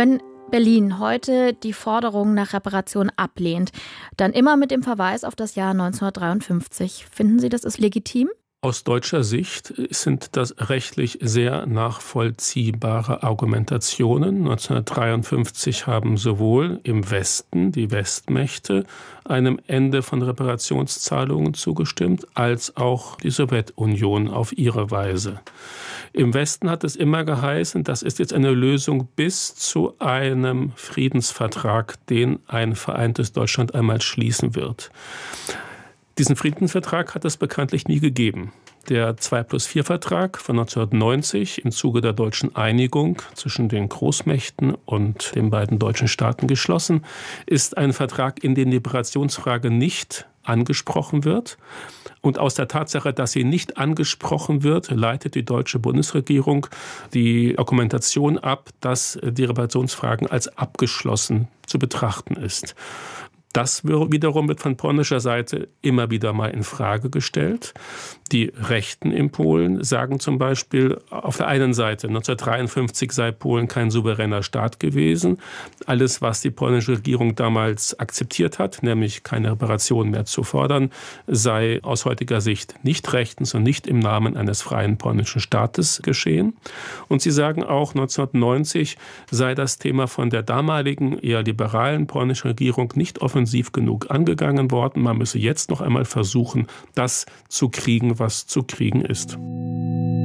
Wenn Berlin heute die Forderung nach Reparation ablehnt, dann immer mit dem Verweis auf das Jahr 1953. Finden Sie, das ist legitim? Aus deutscher Sicht sind das rechtlich sehr nachvollziehbare Argumentationen. 1953 haben sowohl im Westen die Westmächte einem Ende von Reparationszahlungen zugestimmt, als auch die Sowjetunion auf ihre Weise. Im Westen hat es immer geheißen, das ist jetzt eine Lösung bis zu einem Friedensvertrag, den ein vereintes Deutschland einmal schließen wird. Diesen Friedensvertrag hat es bekanntlich nie gegeben. Der 2+4-Vertrag von 1990 im Zuge der deutschen Einigung zwischen den Großmächten und den beiden deutschen Staaten geschlossen, ist ein Vertrag, in dem die Reparationsfrage nicht angesprochen wird. Und aus der Tatsache, dass sie nicht angesprochen wird, leitet die deutsche Bundesregierung die Argumentation ab, dass die Reparationsfragen als abgeschlossen zu betrachten ist. Das wiederum wird von polnischer Seite immer wieder mal in Frage gestellt. Die Rechten in Polen sagen zum Beispiel auf der einen Seite, 1953 sei Polen kein souveräner Staat gewesen. Alles, was die polnische Regierung damals akzeptiert hat, nämlich keine Reparationen mehr zu fordern, sei aus heutiger Sicht nicht rechtens und nicht im Namen eines freien polnischen Staates geschehen. Und sie sagen auch, 1990 sei das Thema von der damaligen eher liberalen polnischen Regierung nicht offensiv genug angegangen worden. Man müsse jetzt noch einmal versuchen, das zu kriegen, was zu kriegen ist.